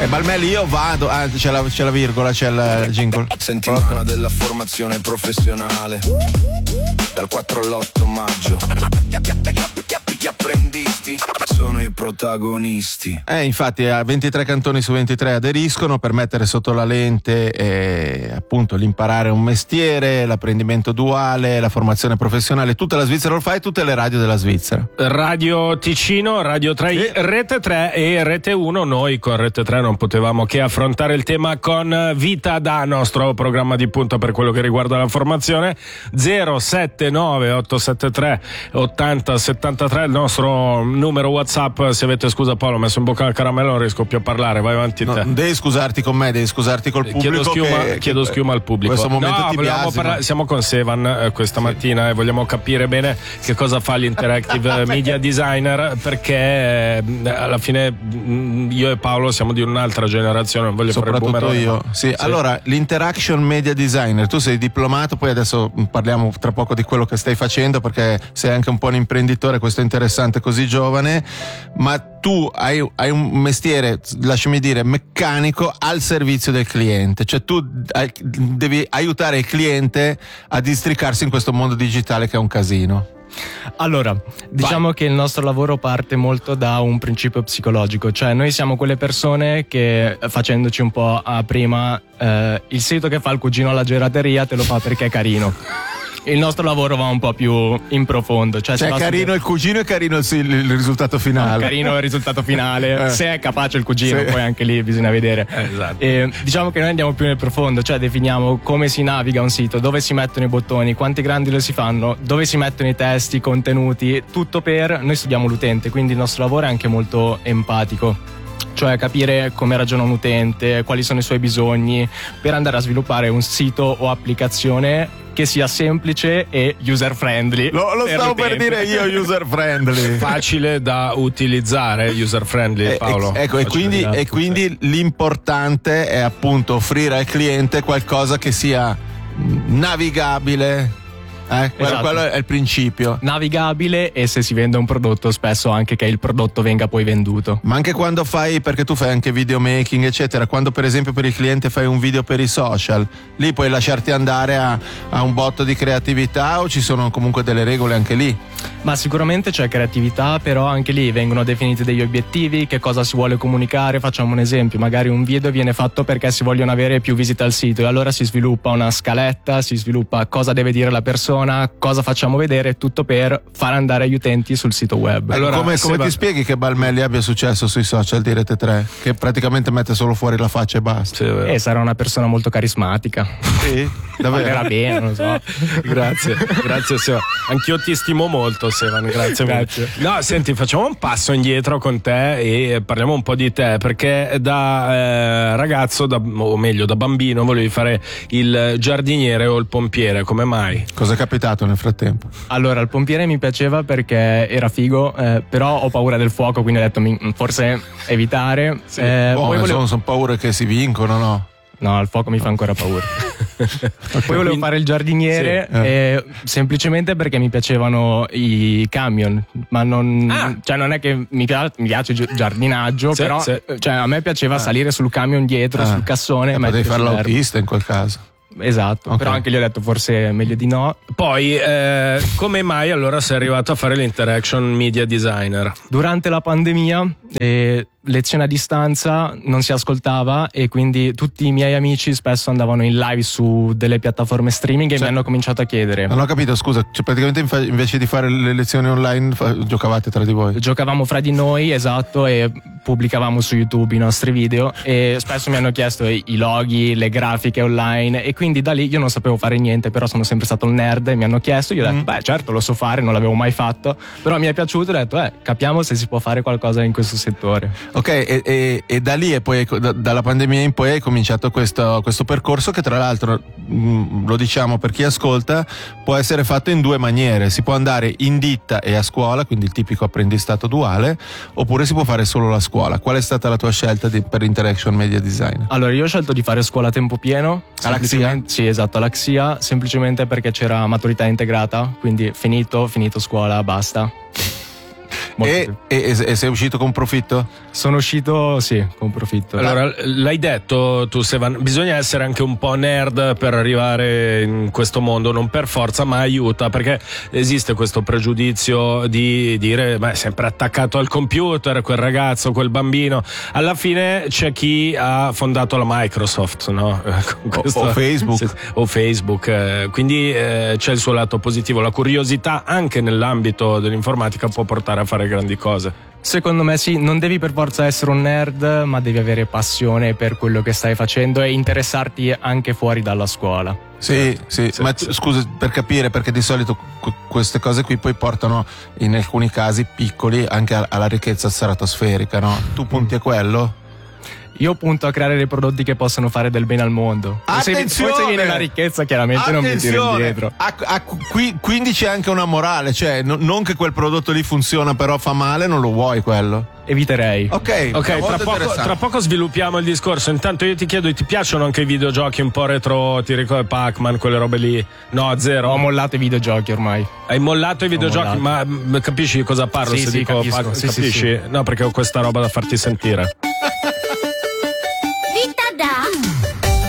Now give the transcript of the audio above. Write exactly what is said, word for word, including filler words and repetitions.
E Balmelli, io vado, ah, c'è la, c'è la virgola, c'è il jingle. Settimana della formazione professionale, dal quattro all'otto maggio. Gli apprendisti sono i protagonisti. Eh, infatti, a ventitré cantoni su ventitré aderiscono per mettere sotto la lente eh, appunto l'imparare un mestiere, l'apprendimento duale, la formazione professionale. Tutta la Svizzera lo fa e tutte le radio della Svizzera. Radio Ticino, Radio tre, sì. Rete tre e Rete uno. Noi con Rete tre non potevamo che affrontare il tema con Vita Da, nostro programma di punta per quello che riguarda la formazione. Zero sette nove otto sette tre otto zero sette tre il nostro numero WhatsApp. Se avete, scusa Paolo, ho messo in bocca al caramello, non riesco più a parlare, vai avanti te. No, devi scusarti con me, devi scusarti col pubblico. Chiedo schiuma, che, chiedo che, schiuma al pubblico. In questo momento no, ti volevamo biasimo. parla- siamo con Sevan eh, questa sì. mattina e vogliamo capire bene che cosa fa l'interactive media designer, perché eh, alla fine mh, io e Paolo siamo di un'altra generazione, non voglio soprattutto fare il io. Sì. Sì. Allora, l'interaction media designer, tu sei diplomato, poi adesso parliamo tra poco di quello che stai facendo, perché sei anche un po' un imprenditore, questo è interessante, così giovane, ma tu hai, hai un mestiere, lasciami dire, meccanico al servizio del cliente, cioè tu hai, devi aiutare il cliente a districarsi in questo mondo digitale che è un casino. Allora, diciamo Vai. che il nostro lavoro parte molto da un principio psicologico, cioè noi siamo quelle persone che, facendoci un po' a prima, eh, il sito che fa il cugino alla gelateria te lo fa perché è carino. Il nostro lavoro va un po' più in profondo, cioè, cioè carino studiare... il cugino e carino il, il risultato finale. No, carino il risultato finale, eh. se è capace il cugino, sì. Poi anche lì bisogna vedere. Eh, esatto. E diciamo che noi andiamo più nel profondo, cioè definiamo come si naviga un sito, dove si mettono i bottoni, quanti grandi lo si fanno, dove si mettono i testi, i contenuti, tutto per noi studiamo l'utente, quindi il nostro lavoro è anche molto empatico. Cioè capire come ragiona un utente, quali sono i suoi bisogni, per andare a sviluppare un sito o applicazione che sia semplice e user friendly. Lo, lo stavo l'utente. Per dire io, user friendly. Facile da utilizzare, user friendly, Paolo. Eh, ecco, e quindi, e quindi l'importante è appunto offrire al cliente qualcosa che sia navigabile. Eh, quello, esatto. quello è il principio. Navigabile, e se si vende un prodotto spesso anche che il prodotto venga poi venduto. Ma anche quando fai, perché tu fai anche videomaking eccetera, quando per esempio per il cliente fai un video per i social, lì puoi lasciarti andare a, a un botto di creatività o ci sono comunque delle regole anche lì? Ma sicuramente c'è creatività, però anche lì vengono definiti degli obiettivi, che cosa si vuole comunicare. Facciamo un esempio, magari un video viene fatto perché si vogliono avere più visite al sito e allora si sviluppa una scaletta, si sviluppa cosa deve dire la persona, cosa facciamo vedere, tutto per far andare gli utenti sul sito web. Allora, come, come va... ti spieghi che Balmelli abbia successo sui social di Rete tre? Che praticamente mette solo fuori la faccia e basta. Sì, e sarà una persona molto carismatica. Sì, davvero. Parlerà bene, non lo so. Grazie, grazie Sevan. Anch'io ti stimo molto, Sevan, grazie. Grazie. No, senti, facciamo un passo indietro con te e parliamo un po' di te, perché da eh, ragazzo, da, o meglio da bambino, volevi fare il giardiniere o il pompiere, come mai? Cosa è capitato nel frattempo? Allora, il pompiere mi piaceva perché era figo, eh, però ho paura del fuoco, quindi ho detto mi, forse evitare. Sì. Eh, oh, poi volevo... sono, sono paure che si vincono, no? No, il fuoco mi fa ancora paura. Okay. Poi volevo fare il giardiniere, sì. eh, semplicemente perché mi piacevano i camion, ma non, ah. cioè non è che mi piace, mi piace il giardinaggio, sì, però sì. Cioè, a me piaceva ah. salire sul camion dietro, ah. sul cassone. Eh, potevi fare l'autista in quel caso. Esatto, okay. Però anche gli ho detto forse è meglio di no. Poi eh, come mai allora sei arrivato a fare l'interaction media designer? Durante la pandemia, eh, lezione a distanza, non si ascoltava e quindi tutti i miei amici spesso andavano in live su delle piattaforme streaming e cioè, mi hanno cominciato a chiedere. Non ho capito, scusa, cioè praticamente invece di fare le lezioni online fa- giocavate tra di voi? Giocavamo fra di noi, esatto, e pubblicavamo su YouTube i nostri video e spesso mi hanno chiesto i, i loghi, le grafiche online e quindi da lì io non sapevo fare niente, però sono sempre stato un nerd e mi hanno chiesto, io ho detto mm. beh certo lo so fare, non l'avevo mai fatto, però mi è piaciuto e ho detto eh capiamo se si può fare qualcosa in questo settore. Ok, e, e, e da lì e poi da, dalla pandemia in poi hai cominciato questo, questo percorso che tra l'altro mh, lo diciamo per chi ascolta può essere fatto in due maniere, si può andare in ditta e a scuola, quindi il tipico apprendistato duale, oppure si può fare solo la scuola. Qual è stata la tua scelta di, per Interaction Media Design? Allora io ho scelto di fare scuola a tempo pieno all'Axia? Sì, esatto, all'Axia, semplicemente perché c'era maturità integrata, quindi finito, finito scuola, basta. E, e, e sei uscito con profitto? Sono uscito, sì, con profitto. Allora, l'hai detto tu, Sevan, bisogna essere anche un po' nerd per arrivare in questo mondo, non per forza, ma aiuta, perché esiste questo pregiudizio di dire, beh, è sempre attaccato al computer, quel ragazzo, quel bambino. Alla fine c'è chi ha fondato la Microsoft, no? Questo, o Facebook. Sì, o Facebook, quindi eh, c'è il suo lato positivo, la curiosità anche nell'ambito dell'informatica può portare a fare grandi cose. Secondo me sì, non devi per forza essere un nerd, ma devi avere passione per quello che stai facendo e interessarti anche fuori dalla scuola. Sì, sì, sì, ma t- scusa, per capire, perché di solito qu- queste cose qui poi portano in alcuni casi piccoli anche a- alla ricchezza stratosferica, no? Tu punti a quello? Io punto a creare dei prodotti che possano fare del bene al mondo. Attenzione! Se, poi se viene la ricchezza, chiaramente Attenzione! non mi tiro indietro. A, a, qui, quindi c'è anche una morale, cioè no, non che quel prodotto lì funziona però fa male, non lo vuoi quello? Eviterei. Ok, ok, tra poco, tra poco sviluppiamo il discorso. Intanto io ti chiedo, ti piacciono anche i videogiochi un po' retro, ti ricordi Pac-Man, quelle robe lì? No, zero. Ho mollato i videogiochi ormai. Hai mollato i videogiochi, mollato. ma capisci di cosa parlo? Sì, se sì, dico capisco. Pac- Sì, capisci? sì, sì. No, perché ho questa roba da farti sentire.